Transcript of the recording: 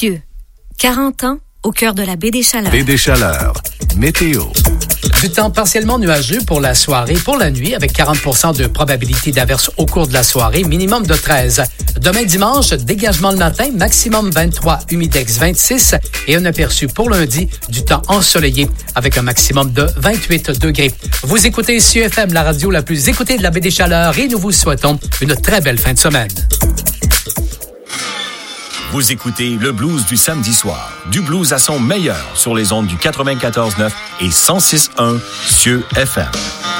Cieux, 40 ans au cœur de la baie des Chaleurs. Baie des Chaleurs, météo. Du temps partiellement nuageux pour la soirée, pour la nuit, avec 40% de probabilité d'averse au cours de la soirée, minimum de 13. Demain dimanche, dégagement le matin, maximum 23, humidex 26 et un aperçu pour lundi du temps ensoleillé avec un maximum de 28 degrés. Vous écoutez CFM, la radio la plus écoutée de la baie des Chaleurs et nous vous souhaitons une très belle fin de semaine. Vous écoutez le blues du samedi soir. Du blues à son meilleur sur les ondes du 94.9 et 106.1 CIEU FM.